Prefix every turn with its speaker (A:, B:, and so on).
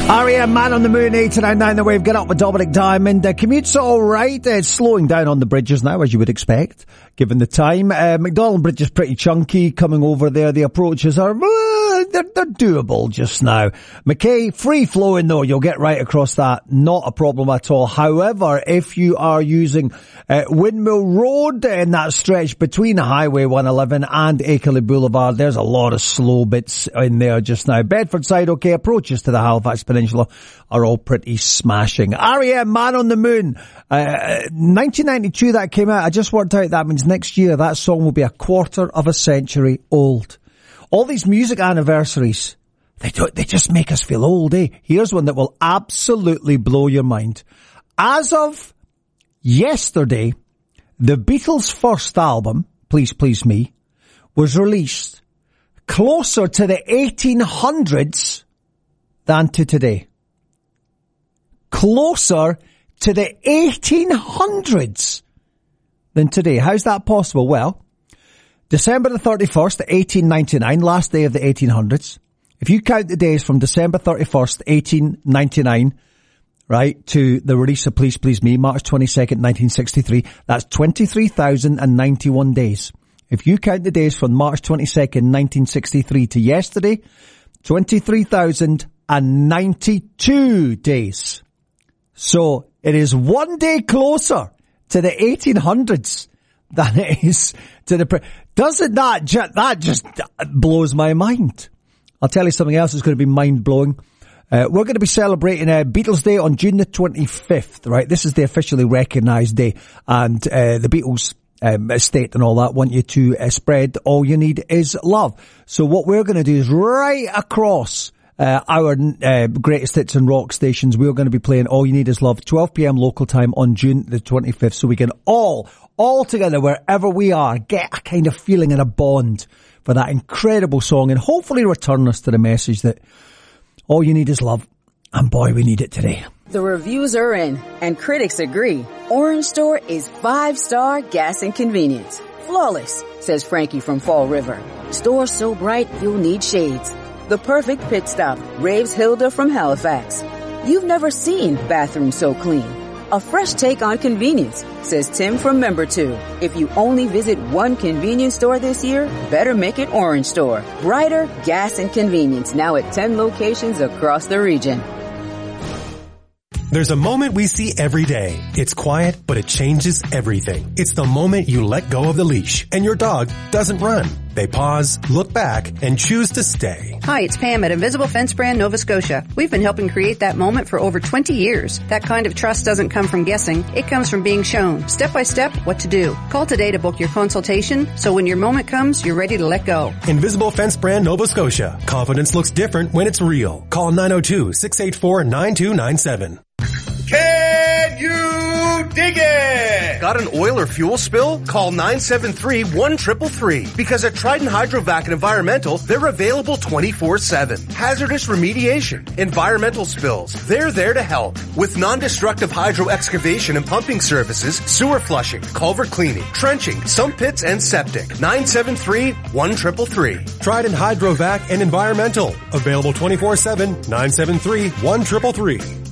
A: R.E.M. Man on the Moon, 89.9 The Wave. Get up with Dominic Diamond. Commute's all right. It's slowing down on the bridges now, as you would expect, given the time. McDonald Bridge is pretty chunky coming over there. The approaches are, they're doable just now. McKay, free flowing though. You'll get right across that. Not a problem at all. However, if you are using Windmill Road in that stretch between Highway 111 and Akerley Boulevard, there's a lot of slow bits in there just now. Bedford side, okay. Approaches to the Halifax Peninsula are all pretty smashing. R.E.M. Man on the Moon. 1992 that came out. I just worked out that means next year that song will be a quarter of a century old. All these music anniversaries, they just make us feel old, eh? Here's one that will absolutely blow your mind. As of yesterday, the Beatles' first album, Please Please Me, was released closer to the 1800s than to today. Closer to the 1800s than today. How's that possible? Well, December the 31st, 1899, last day of the 1800s. If you count the days from December 31st, 1899, right, to the release of Please Please Me, March 22nd, 1963, that's 23,091 days. If you count the days from March 22nd, 1963 to yesterday, 23,092 days. So it is one day closer to the 1800s than it is to the doesn't that just blows my mind. I'll tell you something else that's going to be mind-blowing. We're going to be celebrating Beatles Day on June the 25th, right? This is the officially recognised day. And the Beatles estate and all that want you to spread All You Need Is Love. So what we're going to do is right across our greatest hits and rock stations, we're going to be playing All You Need Is Love, 12 p.m. local time on June the 25th, so we can all together, wherever we are, get a kind of feeling and a bond for that incredible song, and hopefully return us to the message that all you need is love, and boy, we need it today.
B: The reviews are in, and critics agree. Orange Store is 5-star gas and convenience. Flawless, says Frankie from Fall River. Store so bright you'll need shades. The perfect pit stop, raves Hilda from Halifax. You've never seen bathrooms so clean. A fresh take on convenience, says Tim from Member 2. If you only visit one convenience store this year, better make it Orange Store. Brighter gas and convenience now at 10 locations across the region.
C: There's a moment we see every day. It's quiet, but it changes everything. It's the moment you let go of the leash and your dog doesn't run. They pause, look back, and choose to stay.
D: Hi, it's Pam at Invisible Fence Brand Nova Scotia. We've been helping create that moment for over 20 years. That kind of trust doesn't come from guessing. It comes from being shown, step by step, what to do. Call today to book your consultation, so when your moment comes, you're ready to let go.
C: Invisible Fence Brand Nova Scotia. Confidence looks different when it's real. Call 902-684-9297.
E: Can you dig it? Got an oil or fuel spill? Call 973-1333. Because at Trident Hydrovac and Environmental, they're available 24/7. Hazardous remediation, environmental spills, they're there to help. With non-destructive hydro excavation and pumping services, sewer flushing, culvert cleaning, trenching, sump pits, and septic. 973-1333.
C: Trident Hydrovac and Environmental. Available 24/7, 973-1333.